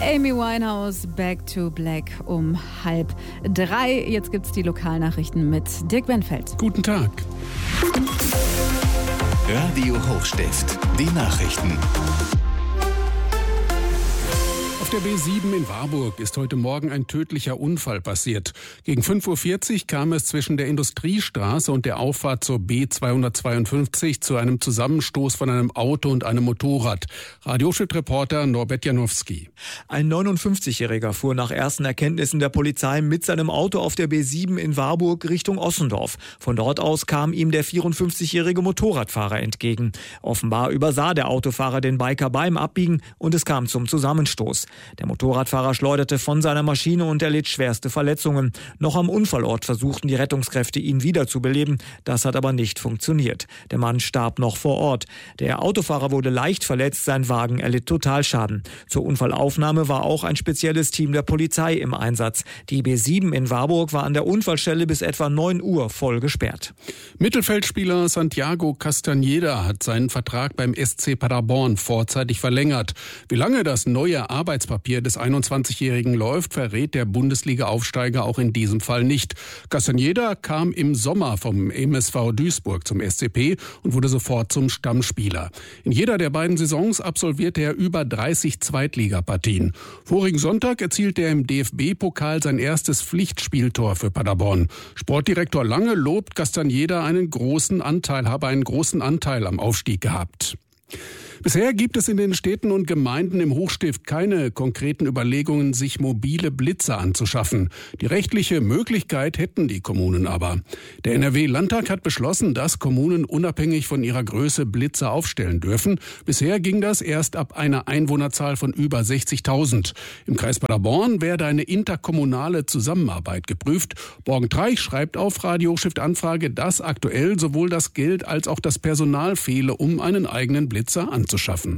Amy Winehouse, Back to Black um 2:30. Jetzt gibt's die Lokalnachrichten mit Dirk Benfeld. Guten Tag. Radio Hochstift, die Nachrichten. Auf der B7 in Warburg ist heute Morgen ein tödlicher Unfall passiert. Gegen 5:40 Uhr kam es zwischen der Industriestraße und der Auffahrt zur B252 zu einem Zusammenstoß von einem Auto und einem Motorrad. Radio-Hochstift-Reporter Norbert Janowski. Ein 59-Jähriger fuhr nach ersten Erkenntnissen der Polizei mit seinem Auto auf der B7 in Warburg Richtung Ossendorf. Von dort aus kam ihm der 54-jährige Motorradfahrer entgegen. Offenbar übersah der Autofahrer den Biker beim Abbiegen und es kam zum Zusammenstoß. Der Motorradfahrer schleuderte von seiner Maschine und erlitt schwerste Verletzungen. Noch am Unfallort versuchten die Rettungskräfte, ihn wiederzubeleben. Das hat aber nicht funktioniert. Der Mann starb noch vor Ort. Der Autofahrer wurde leicht verletzt, sein Wagen erlitt Totalschaden. Zur Unfallaufnahme war auch ein spezielles Team der Polizei im Einsatz. Die B7 in Warburg war an der Unfallstelle bis etwa 9 Uhr voll gesperrt. Mittelfeldspieler Santiago Castañeda hat seinen Vertrag beim SC Paderborn vorzeitig verlängert. Wie lange das neue Arbeitspapier des 21-Jährigen läuft, verrät der Bundesliga-Aufsteiger auch in diesem Fall nicht. Castañeda kam im Sommer vom MSV Duisburg zum SCP und wurde sofort zum Stammspieler. In jeder der beiden Saisons absolvierte er über 30 Zweitligapartien. Vorigen Sonntag erzielte er im DFB-Pokal sein erstes Pflichtspieltor für Paderborn. Sportdirektor Lange lobt, Castañeda habe einen großen Anteil am Aufstieg gehabt. Bisher gibt es in den Städten und Gemeinden im Hochstift keine konkreten Überlegungen, sich mobile Blitzer anzuschaffen. Die rechtliche Möglichkeit hätten die Kommunen aber. Der NRW-Landtag hat beschlossen, dass Kommunen unabhängig von ihrer Größe Blitzer aufstellen dürfen. Bisher ging das erst ab einer Einwohnerzahl von über 60.000. Im Kreis Paderborn werde eine interkommunale Zusammenarbeit geprüft. Borgentreich schreibt auf Radio Hochstift Anfrage, dass aktuell sowohl das Geld als auch das Personal fehle, um einen eigenen Blitzer anzuschaffen.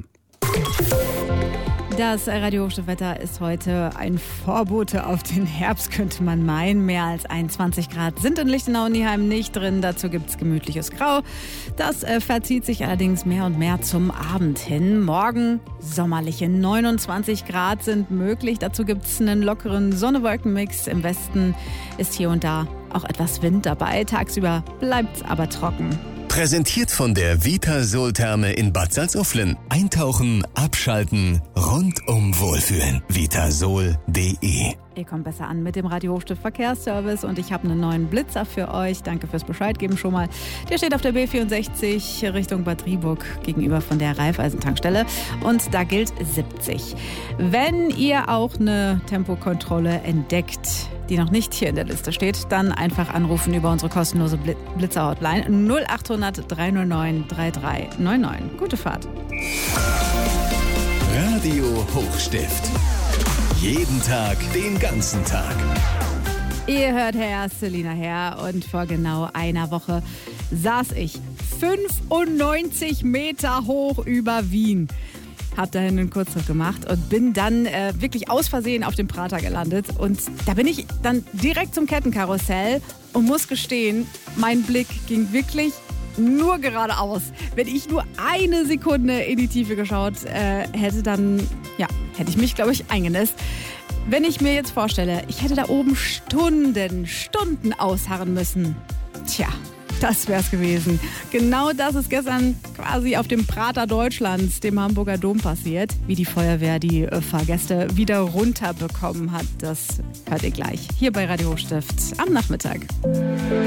Das Radio Hochstift-Wetter ist heute ein Vorbote auf den Herbst, könnte man meinen. Mehr als 21 Grad sind in Lichtenau und Nieheim nicht drin. Dazu gibt es gemütliches Grau. Das verzieht sich allerdings mehr und mehr zum Abend hin. Morgen sommerliche 29 Grad sind möglich. Dazu gibt es einen lockeren Sonne-Wolken-Mix. Im Westen ist hier und da auch etwas Wind dabei. Tagsüber bleibt es aber trocken. Präsentiert von der Vitasol-Therme in Bad Salzuflen. Eintauchen, abschalten, rundum wohlfühlen. Vitasol.de. Ihr kommt besser an mit dem Radio Hochstift Verkehrsservice und ich habe einen neuen Blitzer für euch. Danke fürs Bescheidgeben schon mal. Der steht auf der B64 Richtung Bad Rieburg gegenüber von der Raiffeisen-Tankstelle und da gilt 70. Wenn ihr auch eine Tempokontrolle entdeckt, die noch nicht hier in der Liste steht, dann einfach anrufen über unsere kostenlose Blitzer-Hotline 0800 309 3399. Gute Fahrt. Radio Hochstift. Jeden Tag, den ganzen Tag. Ihr hört Herr Selina Herr und vor genau einer Woche saß ich 95 Meter hoch über Wien. Hab dahin einen Kurztrip gemacht und bin dann wirklich aus Versehen auf dem Prater gelandet. Und da bin ich dann direkt zum Kettenkarussell und muss gestehen, mein Blick ging wirklich nur geradeaus. Wenn ich nur eine Sekunde in die Tiefe geschaut hätte, dann hätte ich mich, glaube ich, eingenässt. Wenn ich mir jetzt vorstelle, ich hätte da oben Stunden ausharren müssen. Tja, das wär's gewesen. Genau das ist gestern quasi auf dem Prater Deutschlands, dem Hamburger Dom, passiert. Wie die Feuerwehr die Fahrgäste wieder runterbekommen hat, das hört ihr gleich hier bei Radio Hochstift am Nachmittag.